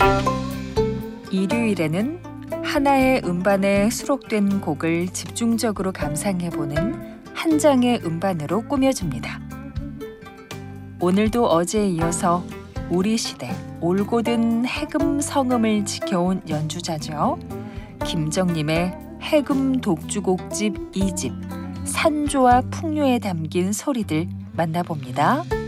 일요일에는 하나의 음반에 수록된 곡을 집중적으로 감상해보는 한 장의 음반으로 꾸며줍니다. 오늘도 어제에 이어서 우리 시대 올곧은 해금 성음을 지켜온 연주자죠. 김정림의 해금 독주곡집 2집 산조와 풍요에 담긴 소리들 만나봅니다.